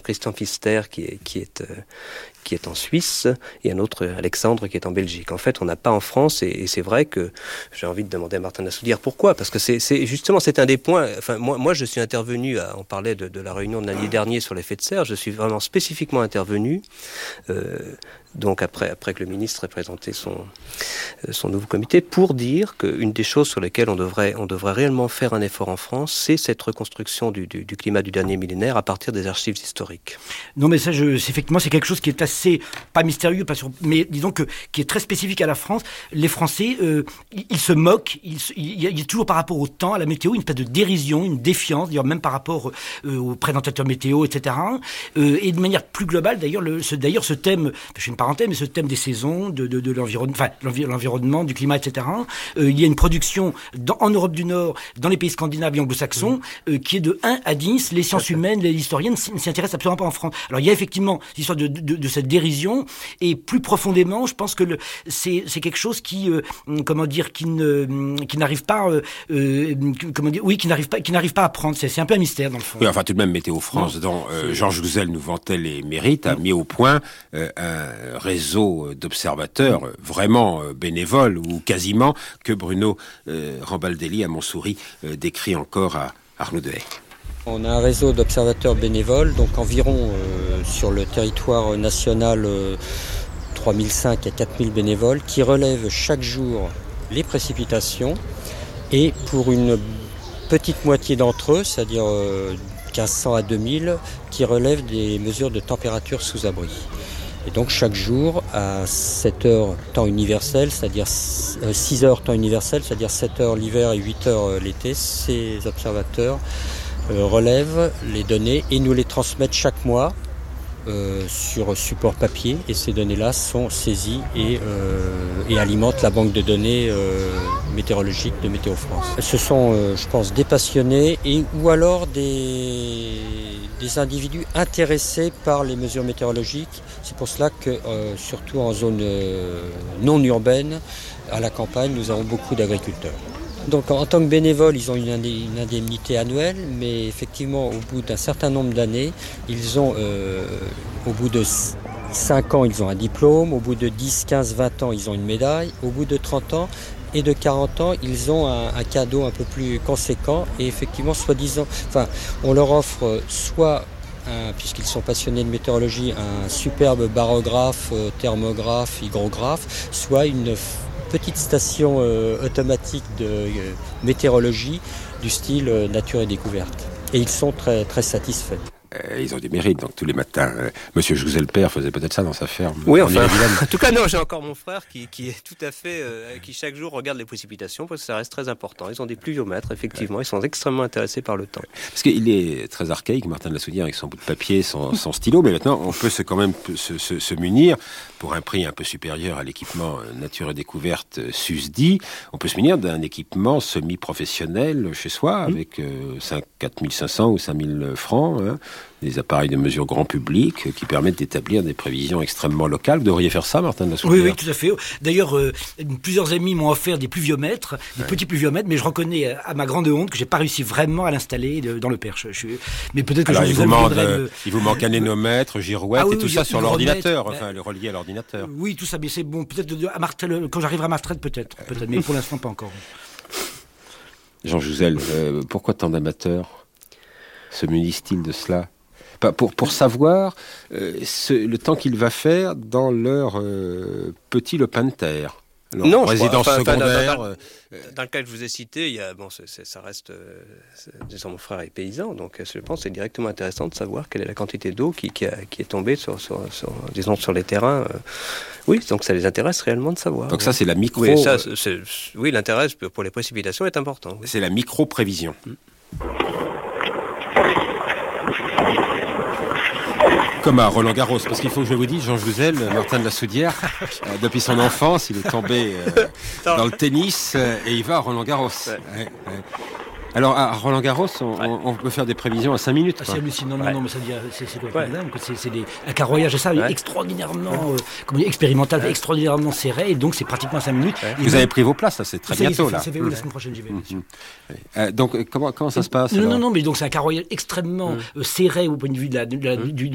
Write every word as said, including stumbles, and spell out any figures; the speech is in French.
Christian Pfister qui est, qui est, euh, qui est en Suisse, et un autre, Alexandre, qui est en Belgique. En fait, on n'a pas en France, et, et c'est vrai que j'ai envie de demander à Martin Lassoudière pourquoi, parce que c'est, c'est justement, c'est un des points, enfin, moi, moi je suis intervenu, à, on parlait de, de la réunion de lundi dernier sur l'effet de serre, je suis vraiment spécifiquement intervenu, euh, donc après, après que le ministre ait présenté son, son nouveau comité, pour dire qu'une des choses sur lesquelles on devrait, on devrait réellement faire un effort en France, c'est cette reconstruction du, du, du climat du dernier millénaire à partir des archives historiques. Non mais ça, je, c'est, effectivement, c'est quelque chose qui est assez, pas mystérieux, pas sur, mais disons que, qui est très spécifique à la France. Les Français, euh, ils, ils se moquent, ils, il, y a, il y a toujours par rapport au temps, à la météo, une espèce de dérision, une défiance, d'ailleurs même par rapport euh, aux présentateurs météo, et cetera. Euh, et de manière plus globale, d'ailleurs, le, ce, d'ailleurs, ce thème, je fais une parenthèse, mais ce thème des saisons, de, de, de l'environnement, enfin, l'envi- l'environnement, du climat, et cetera. Euh, il y a une production dans, en Europe du Nord, dans les pays scandinaves et anglo-saxons, mmh. euh, qui est de un à dix. Les sciences humaines, les historiens ne s'y intéressent absolument pas en France. Alors, il y a effectivement l'histoire de, de, de cette dérision, et plus profondément, je pense que le, c'est, c'est quelque chose qui, euh, comment dire, qui ne, qui n'arrive pas, euh, euh, comment dire, oui, qui n'arrive pas, qui n'arrive pas à prendre. C'est, c'est un peu un mystère dans le fond. Oui, enfin tout de même, Météo France, non, dont euh, Georges Gouzel nous vantait les mérites, a mis au point euh, un réseau d'observateurs euh, vraiment euh, bénévoles ou quasiment que Bruno euh, Rambaldelli à Montsouris euh, décrit encore à Arnaud Dehaye. On a un réseau d'observateurs bénévoles, donc environ euh, sur le territoire national euh, trois mille cinq à quatre mille bénévoles qui relèvent chaque jour les précipitations et pour une petite moitié d'entre eux, c'est-à-dire euh, quinze cents à deux mille, qui relèvent des mesures de température sous abri. Et donc chaque jour, à sept heures temps universel, c'est-à-dire six heures temps universel, c'est-à-dire sept heures l'hiver et huit heures l'été, ces observateurs euh, relèvent les données et nous les transmettent chaque mois euh, sur support papier. Et ces données-là sont saisies et, euh, et alimentent la banque de données euh, météorologique de Météo France. Ce sont, euh, je pense, des passionnés et, ou alors des, des individus intéressés par les mesures météorologiques. C'est pour cela que, euh, surtout en zone euh, non urbaine, à la campagne, nous avons beaucoup d'agriculteurs. Donc en tant que bénévoles, ils ont une, indé- une indemnité annuelle, mais effectivement, au bout d'un certain nombre d'années, ils ont, euh, au bout de cinq ans, ils ont un diplôme, au bout de dix, quinze, vingt ans, ils ont une médaille, au bout de trente ans et de quarante ans, ils ont un, un cadeau un peu plus conséquent, et effectivement, soi-disant, enfin, on leur offre soit Un, puisqu'ils sont passionnés de météorologie, un superbe barographe, euh, thermographe, hygrographe, soit une f- petite station euh, automatique de euh, météorologie du style euh, nature et découverte. Et ils sont très, très satisfaits. Euh, ils ont des mérites, donc tous les matins. Euh, Monsieur Jouzel père faisait peut-être ça dans sa ferme. Oui, enfin, en tout cas, non, j'ai encore mon frère qui, qui est tout à fait, euh, qui chaque jour regarde les précipitations parce que ça reste très important. Ils ont des pluviomètres, effectivement, ouais. Ils sont extrêmement intéressés par le temps. Parce qu'il est très archaïque, Martin de Lassoudière, avec son bout de papier, son, son stylo, mais maintenant, on peut se, quand même se, se, se munir, pour un prix un peu supérieur à l'équipement Nature et Découverte susdit, on peut se munir d'un équipement semi-professionnel chez soi, mmh. avec euh, quatre mille cinq cents ou cinq mille francs, hein, des appareils de mesure grand public qui permettent d'établir des prévisions extrêmement locales. Vous devriez faire ça, Martin de Lassoudière. Oui, oui, tout à fait. D'ailleurs, euh, plusieurs amis m'ont offert des pluviomètres, des ouais. petits pluviomètres, mais je reconnais à ma grande honte que j'ai pas réussi vraiment à l'installer dans le Perche. Je, mais peut-être que Alors, je il vous, vous manque, euh, le... il vous manque anémomètre, girouette ah, oui, et tout oui, ça sur l'ordinateur, enfin, le relié à l'ordinateur. Oui, tout ça, mais c'est bon. Peut-être à Martel, quand j'arriverai à ma retraite, peut-être, peut-être, mais pour l'instant, pas encore. Jean Jouzel, euh, pourquoi tant d'amateurs se munissent-ils de cela ? Pour, pour savoir euh, ce, le temps qu'il va faire dans leur euh, petit lopin de terre. Alors, non, résidence crois, enfin, secondaire. Dans, dans, dans, dans le cas que je vous ai cité, il y a, bon, c'est, c'est, ça reste, euh, disons, mon frère est paysan, donc je pense que c'est directement intéressant de savoir quelle est la quantité d'eau qui, qui, a, qui est tombée sur, sur, sur, disons, sur les terrains. Euh, oui, donc ça les intéresse réellement de savoir. Donc oui. ça, c'est la micro. Oui, ça, c'est, c'est, oui, l'intérêt pour les précipitations est important. Oui. C'est la micro-prévision. Hum. Comme à Roland-Garros, parce qu'il faut que je vous dise, Jean Jouzel, Martin de Lassoudière, euh, depuis son enfance, il est tombé euh, dans le tennis euh, et il va à Roland-Garros. Ouais. Ouais, ouais. Alors, à Roland-Garros, on, ouais. on, on peut faire des prévisions à cinq minutes. Ah, c'est hallucinant, non, ouais. non, mais ça dit, c'est, c'est quoi ouais. dingue, c'est, c'est des, un carroyage et ça, ouais. extraordinairement, ouais. euh, comment dire, expérimental, ouais. extraordinairement serré, et donc c'est pratiquement cinq minutes. Ouais. Vous avez pris vos places, ça, c'est très ça, bientôt, c'est, là. C'est fait, oui, la semaine prochaine, j'y vais, mmh. euh, Donc, comment, comment ça se passe Non, alors non, non, mais donc c'est un carroyage extrêmement mmh. euh, serré au point de vue de la, de la, mmh. du,